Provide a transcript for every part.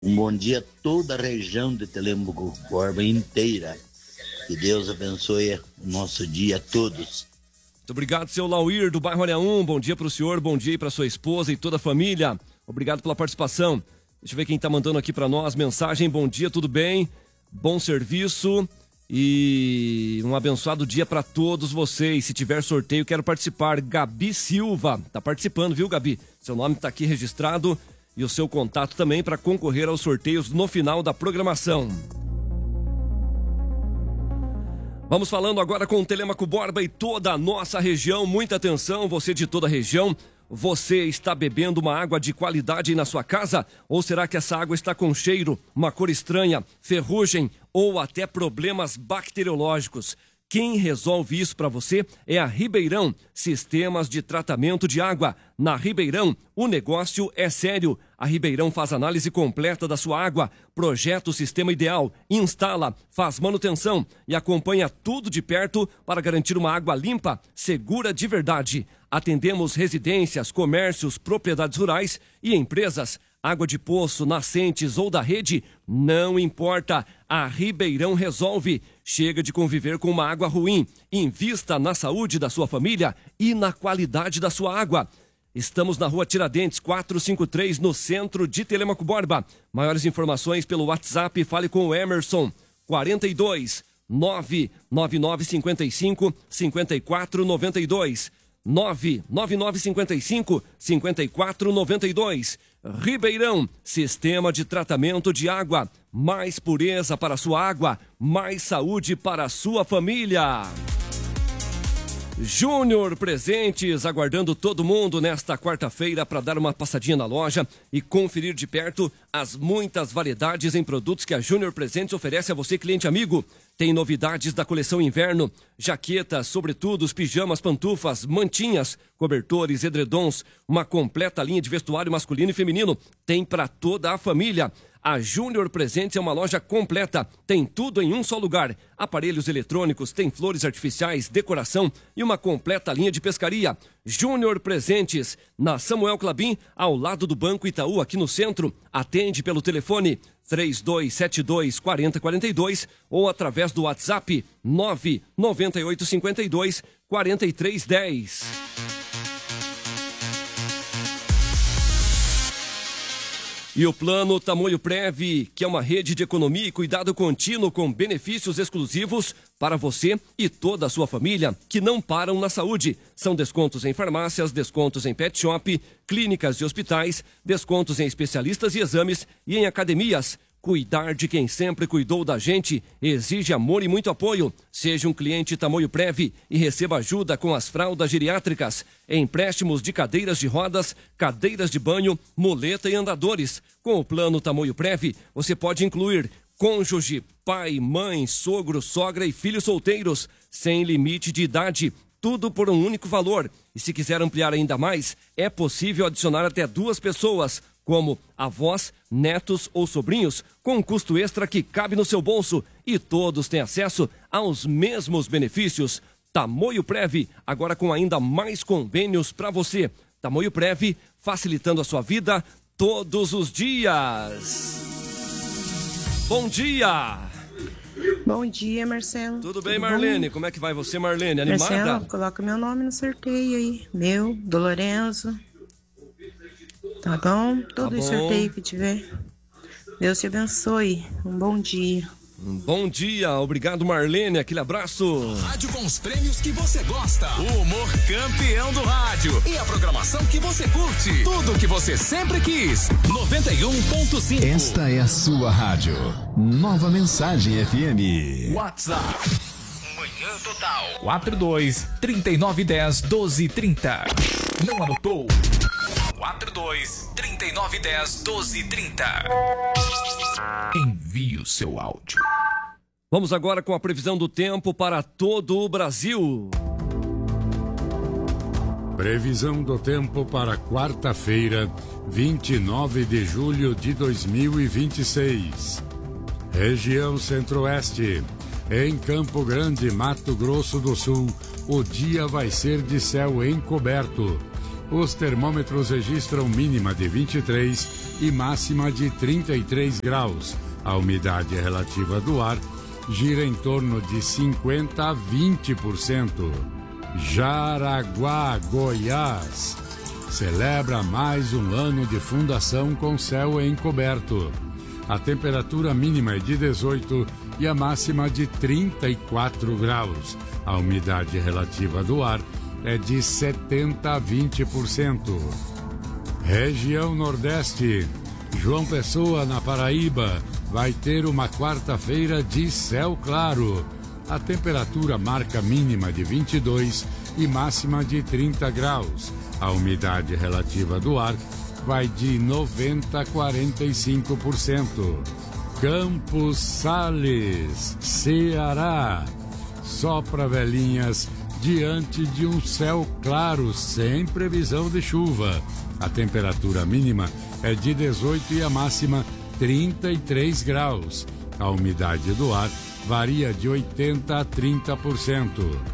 Um bom dia a toda a região de Telemaco Borba inteira. Que Deus abençoe o nosso dia a todos. Muito obrigado, seu Lauir, do bairro Areaum. Bom dia para o senhor, bom dia para sua esposa e toda a família. Obrigado pela participação. Deixa eu ver quem está mandando aqui para nós mensagem. Bom dia, tudo bem? Bom serviço e um abençoado dia para todos vocês. Se tiver sorteio, quero participar. Gabi Silva, tá participando, viu, Gabi? Seu nome está aqui registrado e o seu contato também para concorrer aos sorteios no final da programação. Vamos falando agora com o Telemaco Borba e toda a nossa região. Muita atenção, você de toda a região. Você está bebendo uma água de qualidade na sua casa? Ou será que essa água está com cheiro, uma cor estranha, ferrugem ou até problemas bacteriológicos? Quem resolve isso para você é a Ribeirão Sistemas de Tratamento de Água. Na Ribeirão, o negócio é sério. A Ribeirão faz análise completa da sua água, projeta o sistema ideal, instala, faz manutenção e acompanha tudo de perto para garantir uma água limpa, segura de verdade. Atendemos residências, comércios, propriedades rurais e empresas. Água de poço, nascentes ou da rede, não importa. A Ribeirão resolve. Chega de conviver com uma água ruim. Invista na saúde da sua família e na qualidade da sua água. Estamos na Rua Tiradentes, 453, no centro de Telemaco Borba. Maiores informações pelo WhatsApp, fale com o Emerson, 42 99955 5492. 99955 5492. Ribeirão, sistema de tratamento de água. Mais pureza para a sua água, mais saúde para a sua família. Júnior Presentes, aguardando todo mundo nesta quarta-feira para dar uma passadinha na loja e conferir de perto as muitas variedades em produtos que a Júnior Presentes oferece a você, cliente amigo. Tem novidades da coleção inverno, jaquetas, sobretudos, pijamas, pantufas, mantinhas, cobertores, edredons, uma completa linha de vestuário masculino e feminino. Tem para toda a família. A Júnior Presentes é uma loja completa, tem tudo em um só lugar. Aparelhos eletrônicos, tem flores artificiais, decoração e uma completa linha de pescaria. Júnior Presentes, na Samuel Clabin, ao lado do Banco Itaú, aqui no centro. Atende pelo telefone 3272-4042 ou através do WhatsApp 99852-4310. E o Plano Tamoio Prev, que é uma rede de economia e cuidado contínuo com benefícios exclusivos para você e toda a sua família, que não param na saúde. São descontos em farmácias, descontos em pet shop, clínicas e hospitais, descontos em especialistas e exames e em academias. Cuidar de quem sempre cuidou da gente exige amor e muito apoio. Seja um cliente Tamoio Prev e receba ajuda com as fraldas geriátricas, empréstimos de cadeiras de rodas, cadeiras de banho, muleta e andadores. Com o Plano Tamoio Prev, você pode incluir cônjuge, pai, mãe, sogro, sogra e filhos solteiros, sem limite de idade. Tudo por um único valor. E se quiser ampliar ainda mais, é possível adicionar até 2 pessoas, como avós, netos ou sobrinhos, com um custo extra que cabe no seu bolso. E todos têm acesso aos mesmos benefícios. Tamoio Prev, agora com ainda mais convênios para você. Tamoio Prev, facilitando a sua vida todos os dias. Bom dia! Bom dia, Marcelo. Tudo bem, Marlene? Bom? Como é que vai você, Marlene? Animada? Marcelo, coloca meu nome no sorteio aí. Meu, do Lorenzo. Tá bom? Todo o sorteio que tiver. Deus te abençoe. Um bom dia. Um bom dia. Obrigado, Marlene. Aquele abraço. Rádio com os prêmios que você gosta. O humor campeão do rádio. E a programação que você curte. Tudo que você sempre quis. 91.5. Esta é a sua rádio. Nova Mensagem FM. WhatsApp. Manhã Total. 42-3910-1230. Não anotou? 42-3910-1230. Envie o seu áudio. Vamos agora com a previsão do tempo para todo o Brasil. Previsão do tempo para quarta-feira, 29 de julho de 2026. Região Centro-Oeste. Em Campo Grande, Mato Grosso do Sul, o dia vai ser de céu encoberto. Os termômetros registram mínima de 23 e máxima de 33 graus. A umidade relativa do ar gira em torno de 50% a 20%. Jaraguá, Goiás, celebra mais um ano de fundação com céu encoberto. A temperatura mínima é de 18 e a máxima de 34 graus. A umidade relativa do ar é de 70% a 20%. Região Nordeste, João Pessoa, na Paraíba, vai ter uma quarta-feira de céu claro. A temperatura marca mínima de 22 e máxima de 30 graus. A umidade relativa do ar vai de 90% a 45%. Campos Sales, Ceará, sopra velhinhas diante de um céu claro, sem previsão de chuva. A temperatura mínima é de 18 e a máxima 33 graus. A umidade do ar varia de 80% a 30%.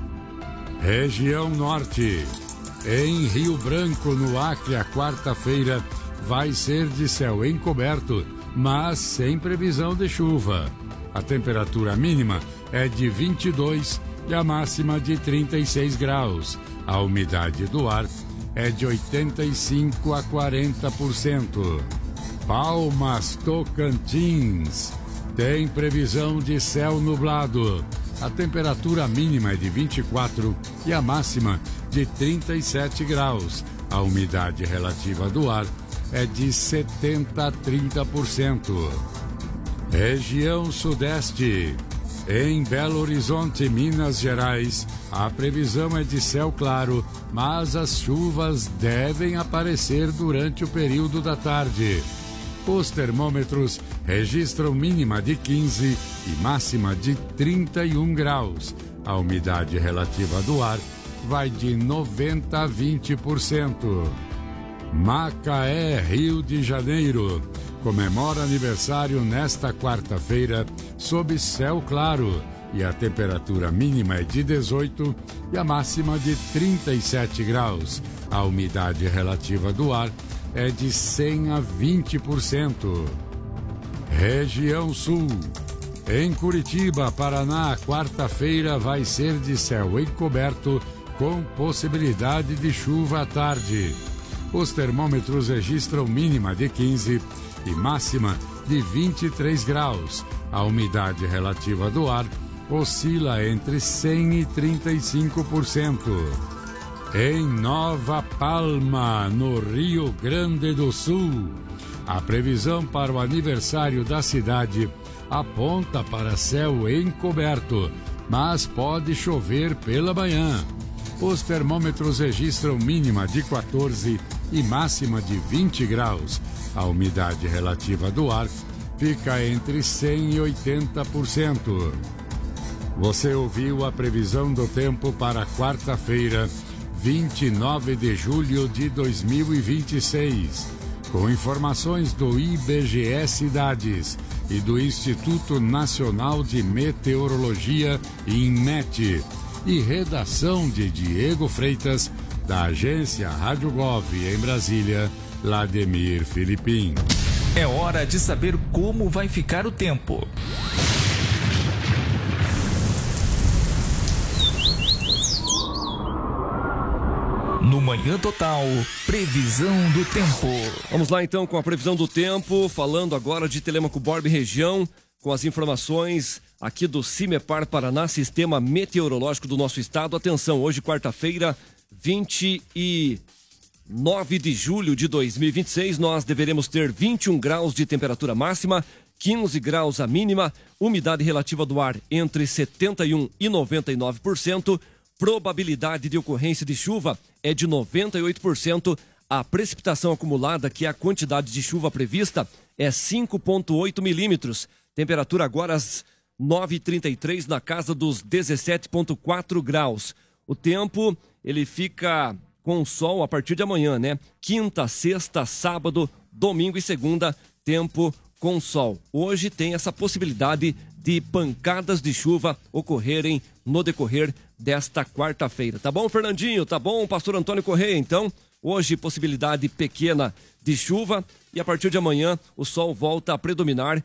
Região Norte. Em Rio Branco, no Acre, a quarta-feira vai ser de céu encoberto, mas sem previsão de chuva. A temperatura mínima é de 22 e a máxima de 36 graus. A umidade do ar é de 85% a 40%. Palmas, Tocantins. Tem previsão de céu nublado. A temperatura mínima é de 24 e a máxima de 37 graus. A umidade relativa do ar é de 70% a 30%. Região Sudeste. Em Belo Horizonte, Minas Gerais, a previsão é de céu claro, mas as chuvas devem aparecer durante o período da tarde. Os termômetros registram mínima de 15 e máxima de 31 graus. A umidade relativa do ar vai de 90% a 20%. Macaé, Rio de Janeiro, comemora aniversário nesta quarta-feira sob céu claro e a temperatura mínima é de 18 e a máxima de 37 graus. A umidade relativa do ar é de 100% a 20%. Região Sul. Em Curitiba, Paraná, quarta-feira vai ser de céu encoberto com possibilidade de chuva à tarde. Os termômetros registram mínima de 15 e máxima de 23 graus. A umidade relativa do ar oscila entre 100% e 35%. Em Nova Palma, no Rio Grande do Sul, a previsão para o aniversário da cidade aponta para céu encoberto, mas pode chover pela manhã. Os termômetros registram mínima de 14 e máxima de 20 graus. A umidade relativa do ar fica entre 100% e 80%. Você ouviu a previsão do tempo para quarta-feira, 29 de julho de 2026, com informações do IBGE Cidades e do Instituto Nacional de Meteorologia, INMET, e redação de Diego Freitas, da agência Rádio Gov em Brasília, Lademir Filipim. É hora de saber como vai ficar o tempo. No Manhã Total, previsão do tempo. Vamos lá então com a previsão do tempo, falando agora de Telêmaco Borba e região, com as informações aqui do CIMEPAR Paraná, Sistema Meteorológico do nosso estado. Atenção, hoje quarta-feira, 29 de julho de 2026, nós deveremos ter 21 graus de temperatura máxima, 15 graus a mínima, umidade relativa do ar entre 71% e 99%, probabilidade de ocorrência de chuva é de 98%, a precipitação acumulada, que é a quantidade de chuva prevista, é 5,8 milímetros. Temperatura agora às 9h33 na casa dos 17,4 graus. O tempo, ele fica com sol a partir de amanhã, né? Quinta, sexta, sábado, domingo e segunda, tempo com sol. Hoje tem essa possibilidade de pancadas de chuva ocorrerem no decorrer desta quarta-feira. Tá bom, Fernandinho? Tá bom, pastor Antônio Correia? Então, Hoje, possibilidade pequena de chuva e a partir de amanhã o sol volta a predominar